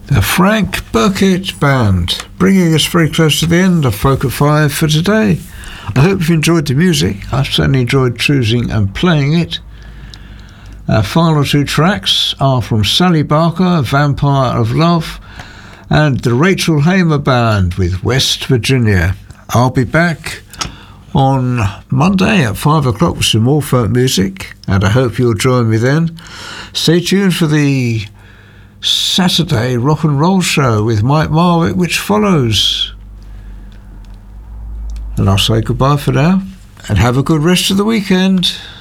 The Frank Burkett Band, bringing us very close to the end of Folk at 5 for today. I hope you've enjoyed the music. I've certainly enjoyed choosing and playing it. Our final two tracks are from Sally Barker, Vampire of Love, and the Rachel Hamer Band with West Virginia. I'll be back on Monday at 5 o'clock with some more folk music, and I hope you'll join me then. Stay tuned for the Saturday rock and roll show with Mike Marwick, which follows. And I'll say goodbye for now, and have a good rest of the weekend.